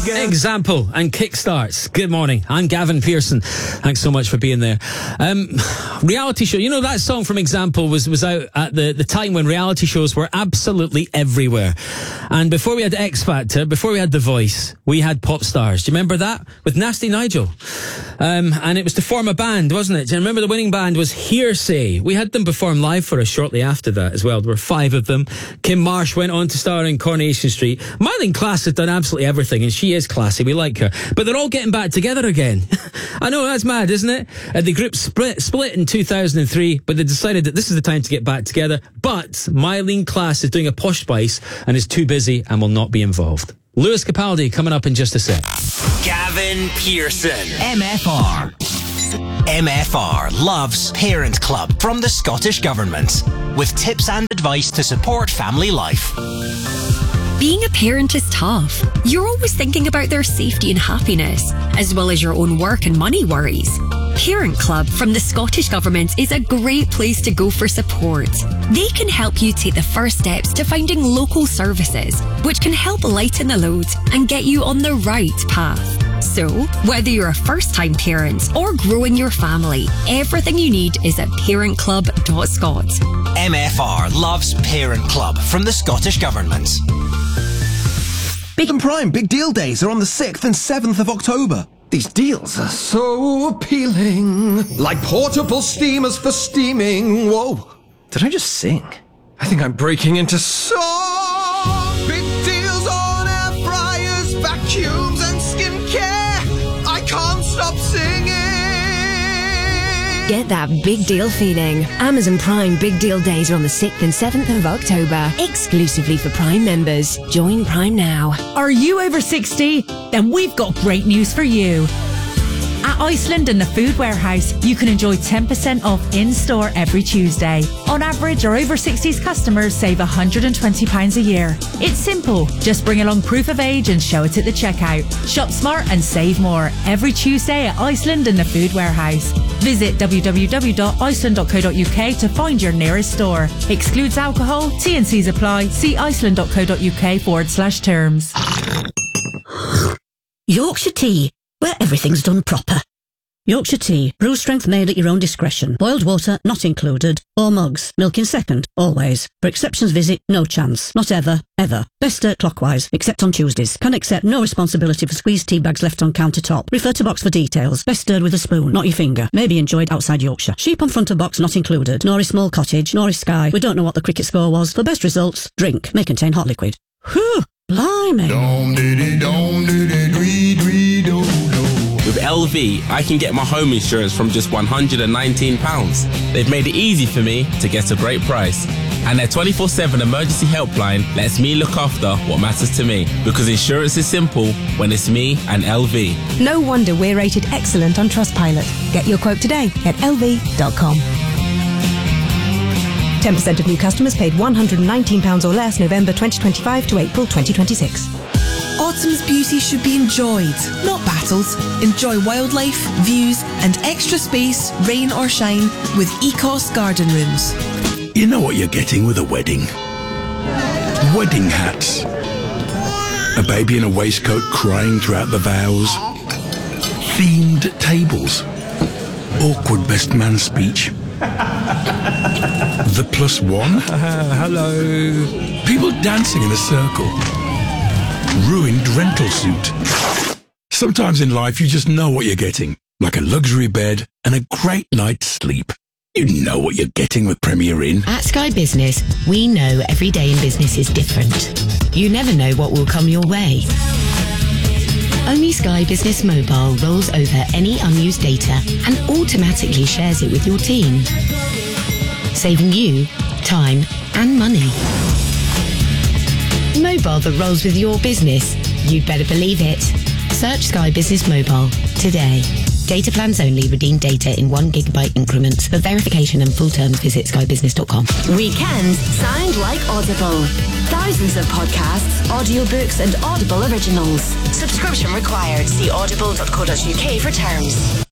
Example and Kickstarts. Good morning. I'm Gavin Pearson. Thanks so much for being there. Reality show. You know, that song from Example was out at the time when reality shows were absolutely everywhere. And before we had X Factor, before we had The Voice, we had Pop Stars. Do you remember that? With Nasty Nigel. And it was to form a band, wasn't it? Do you remember the winning band was Hearsay? We had them perform live for us shortly after that as well. There were 5 of them. Kim Marsh went on to star in Coronation Street. Myleene Klass has done absolutely everything, and she is classy. We like her. But they're all getting back together again. I know, that's mad, isn't it? The group split in 2003, but they decided that this is the time to get back together. But Myleene Klass is doing a posh spice and is too busy and will not be involved. Lewis Capaldi coming up in just a sec. Gavin Pearson. MFR. MFR loves Parent Club from the Scottish Government, with tips and advice to support family life. Being a parent is tough. You're always thinking about their safety and happiness, as well as your own work and money worries. Parent Club from the Scottish Government is a great place to go for support. They can help you take the first steps to finding local services, which can help lighten the load and get you on the right path. So, whether you're a first-time parent or growing your family, everything you need is at parentclub.scot. MFR loves Parent Club from the Scottish Government. Big and Prime Big Deal Days are on the 6th and 7th of October. These deals are so appealing. Like portable steamers for steaming. Whoa. Did I just sing? I think I'm breaking into song. Big deals on air fryers, vacuums and skincare. I can't stop singing. Get that big deal feeling. Amazon Prime Big Deal Days are on the 6th and 7th of October, exclusively for Prime members. Join Prime now. Are you over 60? Then we've got great news for you. At Iceland and the Food Warehouse, you can enjoy 10% off in-store every Tuesday. On average, our over 60s customers save £120 a year. It's simple. Just bring along proof of age and show it at the checkout. Shop smart and save more every Tuesday at Iceland and the Food Warehouse. Visit www.iceland.co.uk to find your nearest store. Excludes alcohol. T&Cs apply. See iceland.co.uk/terms. Yorkshire Tea, where everything's done proper. Yorkshire Tea, brew strength made at your own discretion. Boiled water not included. Or mugs. Milk in second, always. For exceptions visit, no chance. Not ever, ever. Best stir clockwise, except on Tuesdays. Can accept no responsibility for squeezed tea bags left on countertop. Refer to box for details. Best stirred with a spoon, not your finger. May be enjoyed outside Yorkshire. Sheep on front of box not included. Nor is Small Cottage, nor is Sky. We don't know what the cricket score was. For best results, drink. May contain hot liquid. Whew, blimey. With LV, I can get my home insurance from just £119. They've made it easy for me to get a great price. And their 24/7 emergency helpline lets me look after what matters to me. Because insurance is simple when it's me and LV. No wonder we're rated excellent on Trustpilot. Get your quote today at lv.com. 10% of new customers paid £119 or less November 2025 to April 2026. Autumn's beauty should be enjoyed, not battled. Enjoy wildlife, views and extra space, rain or shine, with Ecos Garden Rooms. You know what you're getting with a wedding? Wedding hats. A baby in a waistcoat crying throughout the vows. Themed tables. Awkward best man speech. The +1. Hello. People dancing in a circle. Ruined rental suit. Sometimes in life you just know what you're getting. Like a luxury bed and a great night's sleep. You know what you're getting with Premier Inn. At Sky Business, we know every day in business is different. You never know what will come your way. Only Sky Business Mobile rolls over any unused data and automatically shares it with your team, saving you time and money. Mobile that rolls with your business. You'd better believe it. Search Sky Business Mobile today. Data plans only. Redeem data in 1 GB increments. For verification and full terms, visit skybusiness.com. Weekends sound like Audible. Thousands of podcasts, audiobooks and Audible originals. Subscription required. See audible.co.uk for terms.